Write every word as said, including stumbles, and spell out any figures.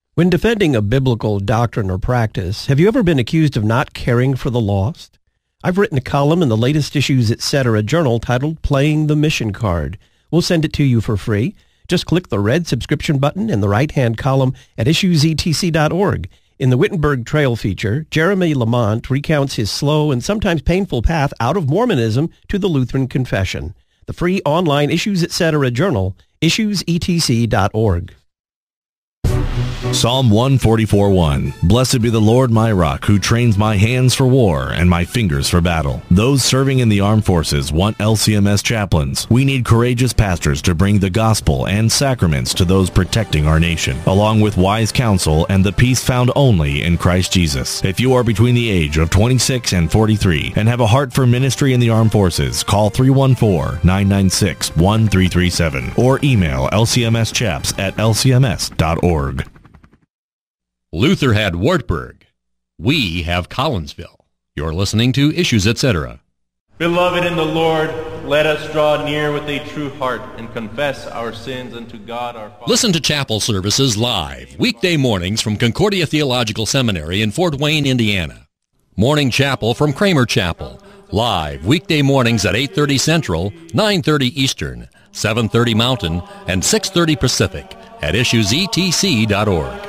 When defending a biblical doctrine or practice, have you ever been accused of not caring for the lost? I've written a column in the latest Issues Etc. journal titled Playing the Mission Card. We'll send it to you for free. Just click the red subscription button in the right-hand column at issues e t c dot org. In the Wittenberg Trail feature, Jeremy Lamont recounts his slow and sometimes painful path out of Mormonism to the Lutheran Confession. The free online Issues Etc. journal, issues e t c dot org. Psalm one forty-four one. Blessed be the Lord my rock, who trains my hands for war and my fingers for battle. Those serving in the armed forces want L C M S chaplains. We need courageous pastors to bring the gospel and sacraments to those protecting our nation, along with wise counsel and the peace found only in Christ Jesus. If you are between the age of twenty-six and forty-three and have a heart for ministry in the armed forces, call three one four, nine nine six, one three three seven or email l c m s chaps at l c m s dot org. Luther had Wartburg. We have Collinsville. You're listening to Issues Etc. Beloved in the Lord, let us draw near with a true heart and confess our sins unto God our Father. Listen to chapel services live, weekday mornings from Concordia Theological Seminary in Fort Wayne, Indiana. Morning chapel from Kramer Chapel. Live weekday mornings at eight thirty Central, nine thirty Eastern, seven thirty Mountain, and six thirty Pacific at issues e t c dot org.